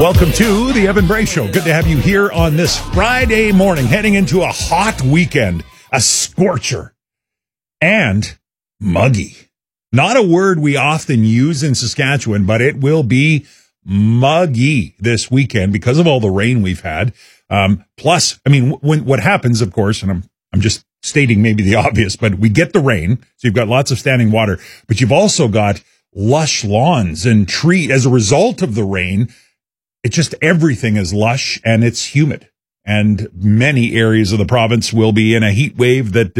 Welcome to the Evan Bray Show. Good to have you here on this Friday morning, heading into a hot weekend, a scorcher, and muggy. Not a word we often use in Saskatchewan, but it will be muggy this weekend because of all the rain we've had. Plus, I mean, what happens, of course, and I'm just stating maybe the obvious, but we get the rain, so you've got lots of standing water, but you've also got lush lawns and trees. As a result of the rain, it's just everything is lush and it's humid. And many areas of the province will be in a heat wave that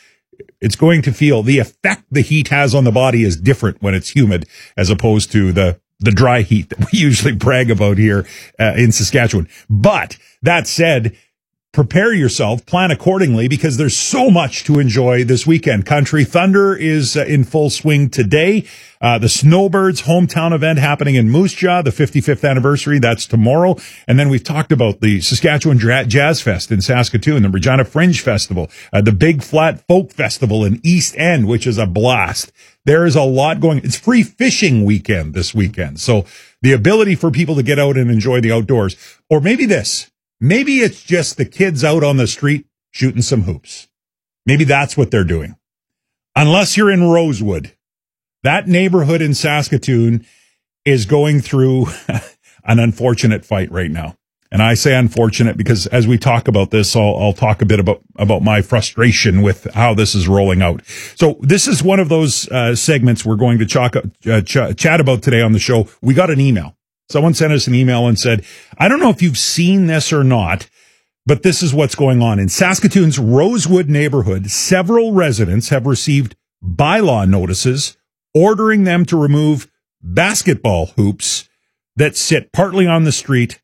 it's going to feel the effect the heat has on the body is different when it's humid as opposed to the dry heat that we usually brag about here in Saskatchewan. But that said, prepare yourself, plan accordingly, because there's so much to enjoy this weekend. Country Thunder is in full swing today. The Snowbirds hometown event happening in Moose Jaw, the 55th anniversary, that's tomorrow. And then we've talked about the Saskatchewan Jazz Fest in Saskatoon, the Regina Fringe Festival, the Big Flat Folk Festival in East End, which is a blast. There is a lot going. It's free fishing weekend this weekend. So the ability for people to get out and enjoy the outdoors, or maybe this. Maybe it's just the kids out on the street shooting some hoops. Maybe that's what they're doing. Unless you're in Rosewood. That neighborhood in Saskatoon is going through an unfortunate fight right now. And I say unfortunate because as we talk about this, I'll talk a bit about my frustration with how this is rolling out. So this is one of those segments we're going to chat about today on the show. We got an email. Someone sent us an email and said, I don't know if you've seen this or not, but this is what's going on. In Saskatoon's Rosewood neighborhood, several residents have received bylaw notices ordering them to remove basketball hoops that sit partly on the street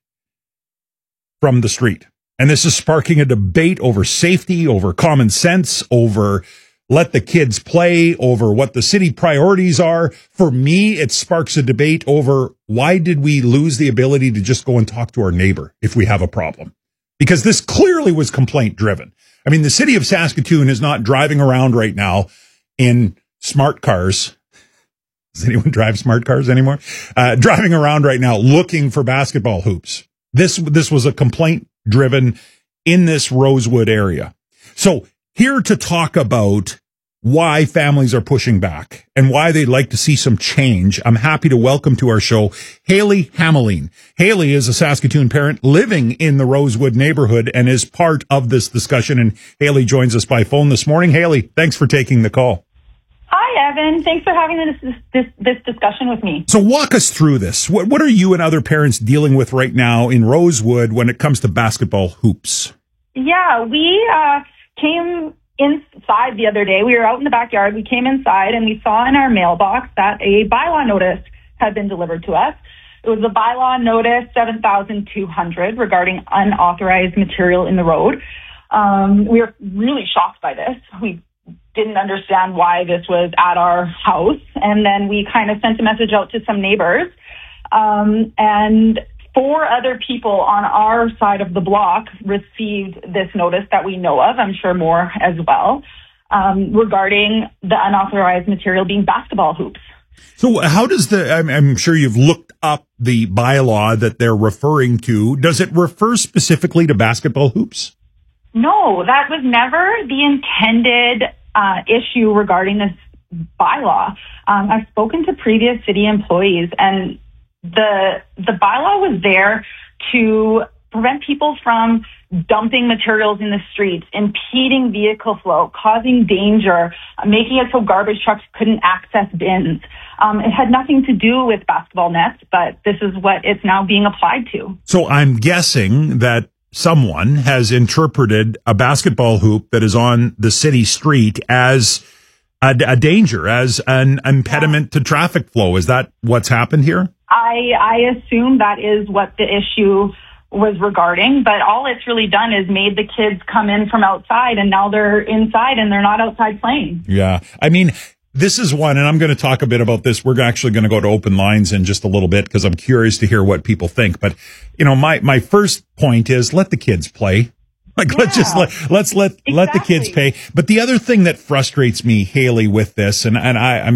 from the street. And this is sparking a debate over safety, over common sense, over let the kids play, over what the city priorities are. For me, it sparks a debate over why did we lose the ability to just go and talk to our neighbor if we have a problem? Because this clearly was complaint driven. I mean, the city of Saskatoon is not driving around right now in smart cars. Does anyone drive smart cars anymore? Driving around right now looking for basketball hoops. This was a complaint driven in this Rosewood area. So here to talk about why families are pushing back and why they'd like to see some change, I'm happy to welcome to our show Hayley Hameline. Hayley is a Saskatoon parent living in the Rosewood neighborhood and is part of this discussion. And Hayley joins us by phone this morning. Hayley, thanks for taking the call. Hi, Evan. Thanks for having this discussion with me. So walk us through this. What are you and other parents dealing with right now in Rosewood when it comes to basketball hoops? Yeah, we came inside the other day. We were out in the backyard. We came inside and we saw in our mailbox that a bylaw notice had been delivered to us. It was a bylaw notice 7,200 regarding unauthorized material in the road. We were really shocked by this. We didn't understand why this was at our house. And then we kind of sent a message out to some neighbors. And 4 other people on our side of the block received this notice that we know of, I'm sure more as well, regarding the unauthorized material being basketball hoops. So how does I'm sure you've looked up the bylaw that they're referring to. Does it refer specifically to basketball hoops? No, that was never the intended issue regarding this bylaw. I've spoken to previous city employees, and the bylaw was there to prevent people from dumping materials in the streets, impeding vehicle flow, causing danger, making it so garbage trucks couldn't access bins. It had nothing to do with basketball nets, but this is what it's now being applied to. So I'm guessing that someone has interpreted a basketball hoop that is on the city street as a danger, as an impediment to traffic flow. Is that what's happened here? I assume that is what the issue was regarding, but all it's really done is made the kids come in from outside, and now they're inside and they're not outside playing. Yeah. I mean, this is one, and I'm going to talk a bit about this. We're actually going to go to open lines in just a little bit because I'm curious to hear what people think. But, you know, my first point is let the kids play. Like, yeah. let's let the kids pay. But the other thing that frustrates me, Hayley, with this, and I'm